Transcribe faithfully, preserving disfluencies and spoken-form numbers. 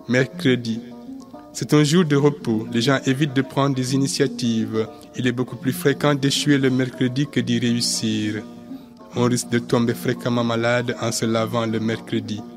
Mercredi. C'est un jour de repos. Les gens évitent de prendre des initiatives. Il est beaucoup plus fréquent d'échouer le mercredi que d'y réussir. On risque de tomber fréquemment malade en se lavant le mercredi.